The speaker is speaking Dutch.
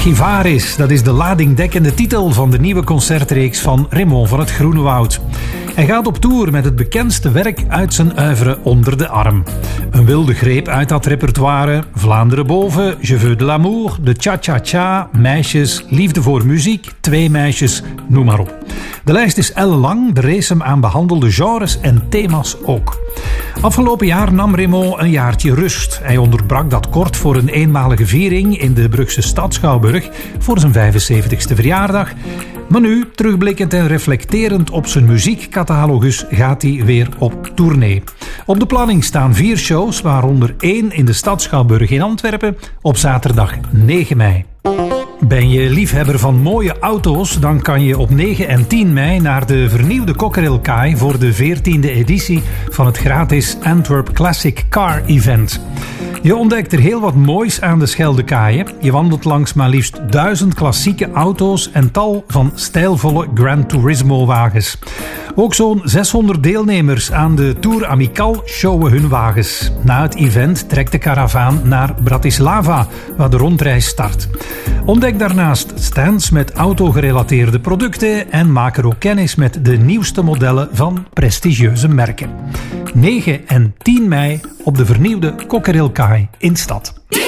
Archivaris, dat is de ladingdekkende titel van de nieuwe concertreeks van Raymond van het Groenewoud. Hij gaat op tour met het bekendste werk uit zijn oeuvre onder de arm. Een wilde greep uit dat repertoire: Vlaanderen boven, Je veux de l'amour, de cha-cha-cha, Meisjes, Liefde voor muziek, Twee meisjes, noem maar op. De lijst is ellenlang, de race hem aan behandelde genres en thema's ook. Afgelopen jaar nam Raymond een jaartje rust. Hij onderbrak dat kort voor een eenmalige viering in de Brugse stad Schouwburg voor zijn 75ste verjaardag. Maar nu, terugblikkend en reflecterend op zijn muziekcatalogus, gaat hij weer op tournee. Op de planning staan 4 shows, waaronder 1 in de stad Schouwburg in Antwerpen op zaterdag 9 mei. Ben je liefhebber van mooie auto's, dan kan je op 9 en 10 mei naar de vernieuwde Cockerill Kai voor de 14e editie van het gratis Antwerp Classic Car Event. Je ontdekt er heel wat moois aan de Scheldekaaien. Je wandelt langs maar liefst 1000 klassieke auto's en tal van stijlvolle Gran Turismo wagens. Ook zo'n 600 deelnemers aan de Tour Amical showen hun wagens. Na het event trekt de karavaan naar Bratislava, waar de rondreis start. Ontdek daarnaast stands met autogerelateerde producten en maak er ook kennis met de nieuwste modellen van prestigieuze merken. 9 en 10 mei op de vernieuwde Cockerill Kai in stad.